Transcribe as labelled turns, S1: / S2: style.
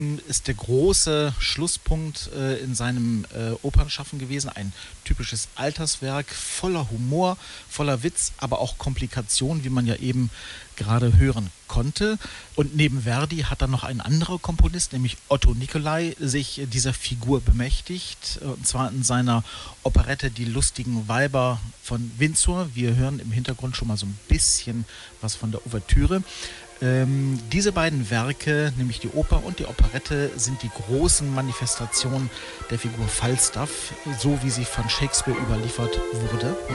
S1: ist der große Schlusspunkt in seinem Opernschaffen gewesen. Ein typisches Alterswerk, voller Humor, voller Witz, aber auch Komplikation, wie man ja eben gerade hören konnte. Und neben Verdi hat dann noch ein anderer Komponist, nämlich Otto Nicolai, sich dieser Figur bemächtigt. Und zwar in seiner Operette Die lustigen Weiber von Windsor. Wir hören im Hintergrund schon mal so ein bisschen was von der Ouvertüre. Diese beiden Werke, nämlich die Oper und die Operette, sind die großen Manifestationen der Figur Falstaff, so wie sie von Shakespeare überliefert wurde.